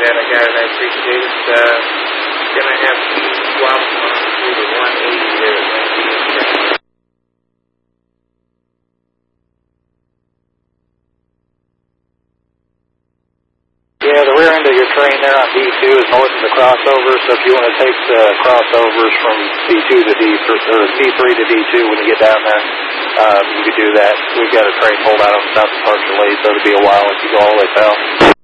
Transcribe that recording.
that. I got it. I appreciate it. Gonna have to swap to the 180 there. Yeah, the rear end of your train there on D2 is north of the crossover, so if you want to take the crossovers from D2 to D3, or D3 to D2 when you get down there, you could do that. We've got a train pulled out on the south partially, so it'll be a while if you go all the way south.